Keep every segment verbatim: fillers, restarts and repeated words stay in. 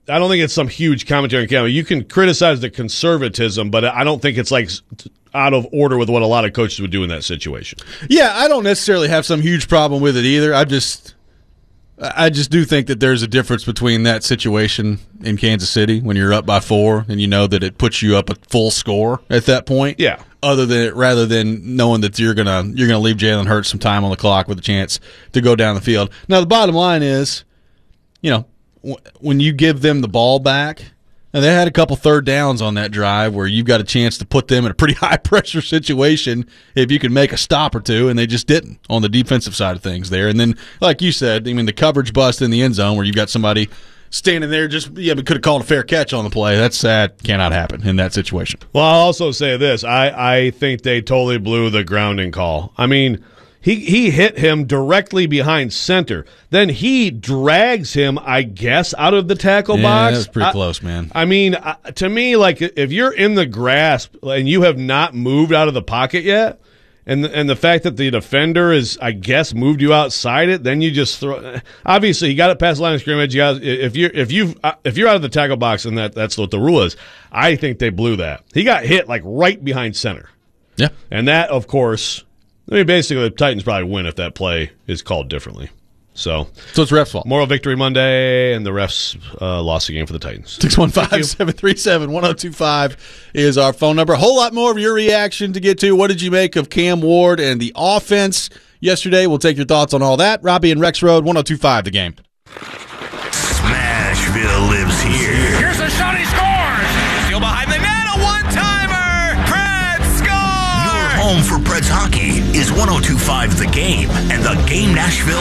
I don't think it's some huge commentary on camera. You can criticize the conservatism, but I don't think it's like out of order with what a lot of coaches would do in that situation. Yeah, I don't necessarily have some huge problem with it either. I just I just do think that there's a difference between that situation in Kansas City when you're up by four and you know that it puts you up a full score at that point. Yeah. Other than rather than knowing that you're gonna you're gonna leave Jalen Hurts some time on the clock with a chance to go down the field. Now the bottom line is, you know, when you give them the ball back, and they had a couple third downs on that drive where you've got a chance to put them in a pretty high-pressure situation if you can make a stop or two, and they just didn't on the defensive side of things there. And then, like you said, I mean, the coverage bust in the end zone where you've got somebody standing there just, yeah, but could have called a fair catch on the play. That's that cannot happen in that situation. Well, I'll also say this. I, I think they totally blew the grounding call. I mean, He he hit him directly behind center. Then he drags him, I guess, out of the tackle yeah, box. That's pretty I, close, man. I mean, uh, to me, like if you're in the grasp and you have not moved out of the pocket yet, and and the fact that the defender is, I guess, moved you outside it, then you just throw. Obviously, you got it past the line of scrimmage. You got, if you if you if you're out of the tackle box, and that that's what the rule is. I think they blew that. He got hit like right behind center. Yeah, and that, of course. I mean, basically, the Titans probably win if that play is called differently. So, so it's refs' fault. Moral victory Monday, and the refs uh, lost the game for the Titans. six one five, seven three seven, one oh two five is our phone number. A whole lot more of your reaction to get to. What did you make of Cam Ward and the offense yesterday? We'll take your thoughts on all that. Robbie and Rex Road, one oh two five, the game. Smashville lives here. Here's a shot, he scores! Still behind the net, a one-timer! Preds score! Your home for Preds hockey is one oh two five The Game and the Game Nashville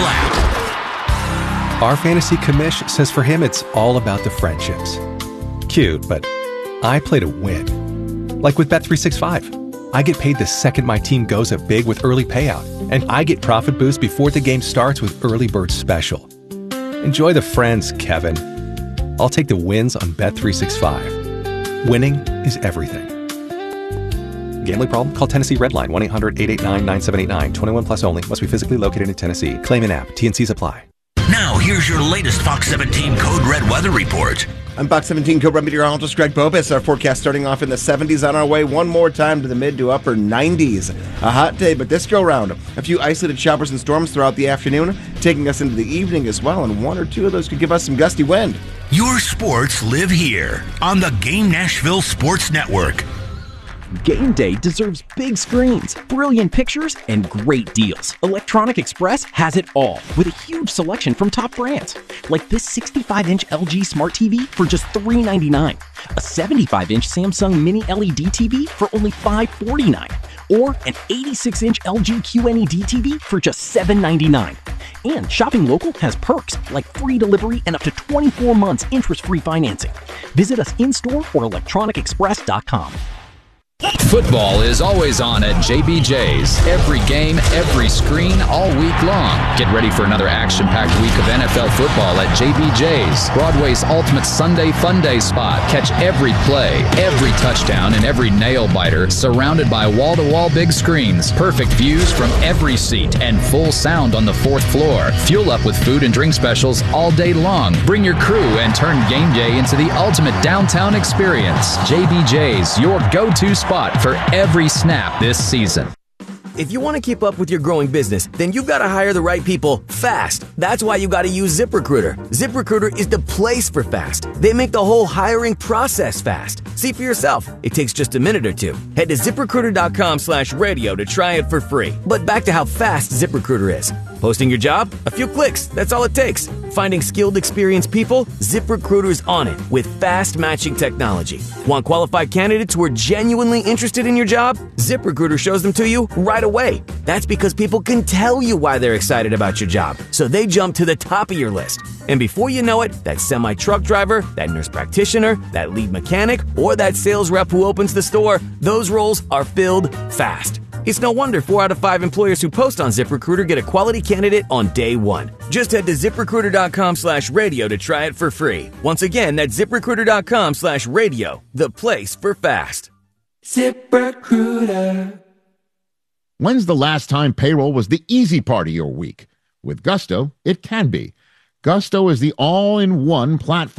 app. Our fantasy commish says for him it's all about the friendships. Cute, but I play to win. Like with Bet three sixty-five. I get paid the second my team goes up big with early payout, and I get profit boost before the game starts with Early Bird Special. Enjoy the friends, Kevin. I'll take the wins on Bet three sixty-five. Winning is everything. Gambling problem? Call Tennessee Redline, one eight hundred eight eight nine nine seven eight nine. twenty-one plus only. Must be physically located in Tennessee. Claim in app. T and Cs apply. Now, here's your latest Fox seventeen Code Red weather report. I'm Fox seventeen Code Red meteorologist Greg Bobis. Our forecast starting off in the seventies, on our way one more time to the mid to upper nineties. A hot day, but this go round, a few isolated showers and storms throughout the afternoon, taking us into the evening as well, and one or two of those could give us some gusty wind. Your sports live here on the Game Nashville Sports Network. Game day deserves big screens, brilliant pictures, and great deals. Electronic Express has it all, with a huge selection from top brands. Like this sixty-five inch L G Smart T V for just three ninety-nine, a seventy-five inch Samsung Mini L E D T V for only five forty-nine, or an eighty-six inch L G Q N E D T V for just seven ninety-nine. And shopping local has perks like free delivery and up to twenty-four months interest-free financing. Visit us in-store or electronic express dot com. Football is always on at J B J's. Every game, every screen, all week long. Get ready for another action-packed week of N F L football at J B J's, Broadway's ultimate Sunday fun day spot. Catch every play, every touchdown, and every nail-biter surrounded by wall-to-wall big screens, perfect views from every seat, and full sound on the fourth floor. Fuel up with food and drink specials all day long. Bring your crew and turn game day into the ultimate downtown experience. J B J's, your go-to spot for every snap this season. If you want to keep up with your growing business, then you've got to hire the right people fast. That's why you got to use ZipRecruiter. ZipRecruiter is the place for fast. They make the whole hiring process fast. See for yourself. It takes just a minute or two. Head to ZipRecruiter.com slash radio to try it for free. But back to how fast ZipRecruiter is. Posting your job? A few clicks. That's all it takes. Finding skilled, experienced people? ZipRecruiter's on it with fast matching technology. Want qualified candidates who are genuinely interested in your job? ZipRecruiter shows them to you right away. That's because people can tell you why they're excited about your job, so they jump to the top of your list. And before you know it, that semi-truck driver, that nurse practitioner, that lead mechanic, or that sales rep who opens the store, those roles are filled fast. It's no wonder four out of five employers who post on ZipRecruiter get a quality candidate on day one. Just head to ZipRecruiter.com slash radio to try it for free. Once again, that's ZipRecruiter.com slash radio, the place for fast. ZipRecruiter. When's the last time payroll was the easy part of your week? With Gusto, it can be. Gusto is the all-in-one platform